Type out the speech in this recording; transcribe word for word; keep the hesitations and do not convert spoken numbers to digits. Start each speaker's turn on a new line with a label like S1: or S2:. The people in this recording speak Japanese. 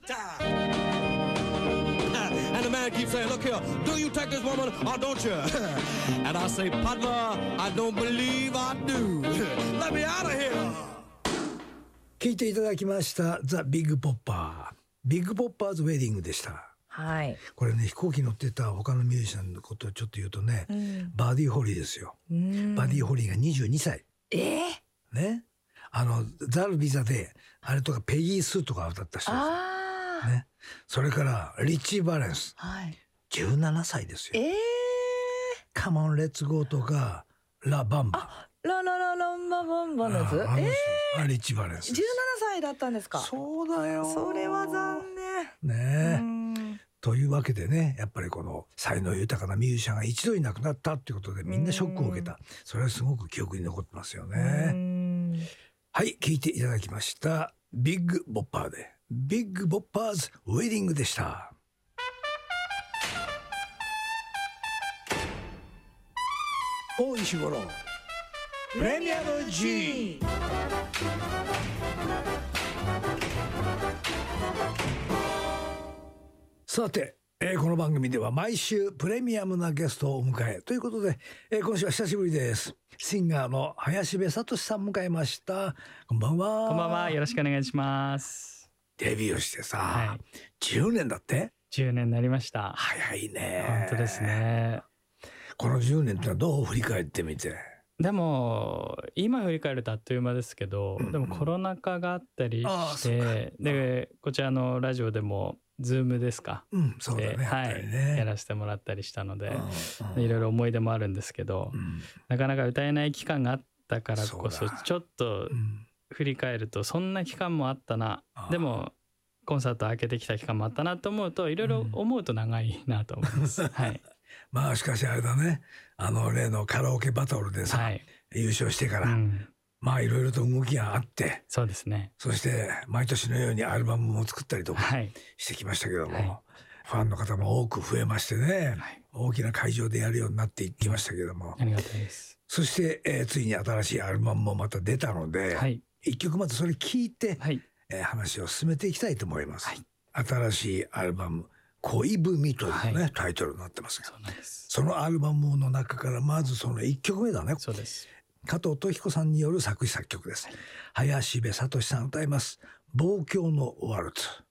S1: And the man keeps saying, look here, do you take this woman or don't you? And I say, partner, I don't believe I do. Let me out of here.
S2: 聞いていただきましたザ・ビッグポッパー、ビッグポッパーズウェディングでした。
S3: はい。
S2: これね、飛行機乗ってた他のミュージシャンのことをちょっと言うとね、うん、バディ・ホリーですよ。バディ・ホリーがにじゅうにさい。
S3: えー、
S2: ね。あのザルビザであれとかペギー・スーとか歌った人です、ね、それからリッチー・バレンス、はい、じゅうななさいですよ。
S3: えー、
S2: カモン・レッツ・ゴーとかラ・バンバ、
S3: あラララランババンバのやつ、
S2: ああ
S3: え
S2: ー、あリッチー・バレンス
S3: じゅうななさいだったんですか。
S2: そうだよ、
S3: それは残念
S2: ね。うんというわけでね、やっぱりこの才能豊かなミュージシャンが一度いなくなったっていうことでみんなショックを受けた。それはすごく記憶に残ってますよね。うんはい、聞いていただきましたビッグボッパーでビッグボッパーズウェディングでした。大石五郎プレミアム G。 さて、えー、この番組では毎週プレミアムなゲストをお迎えということで、えー、今週は久しぶりです。シンガーの林部聡さん迎えました。こんばんは。
S4: こんばんは、よろしくお願いします。
S2: デビューしてさ、はい、じゅうねんだって。
S4: じゅうねんになりました。
S2: 早いね。
S4: 本当ですね。
S2: このじゅうねんってのはどう振り返ってみて。
S4: でも今振り返るとあっという間ですけど、うんうん、でもコロナ禍があったりして、でこちらのラジオでもズームですか、
S2: うん、そうだね、
S4: はい、やらせてもらったりしたので、うん、いろいろ思い出もあるんですけど、うん、なかなか歌えない期間があったからこそちょっと振り返るとそんな期間もあったな、うん、でもコンサート開けてきた期間もあったなと思うといろいろ思うと長いなと思います、うん、はい。
S2: まあしかしあれだね、あの例のカラオケバトルでさ、はい、優勝してから、うん、まあいろいろと動きがあって、
S4: そうですね。
S2: そして毎年のようにアルバムも作ったりとかしてきましたけども、はい、ファンの方も多く増えましてね、はい、大きな会場でやるようになっていきましたけども、
S4: ありがたいです。
S2: そして、えー、ついに新しいアルバムもまた出たので、はい、一曲まずそれ聞いて、はい、えー、話を進めていきたいと思います、はい、新しいアルバム恋文というね、はい、タイトルになってますが、 そうなんです。そのアルバムの中からまずそのいっきょくめだね。
S4: そうです。
S2: 加藤登彦さんによる作詞作曲です、はい、林部聡さん歌います望郷のワルツ。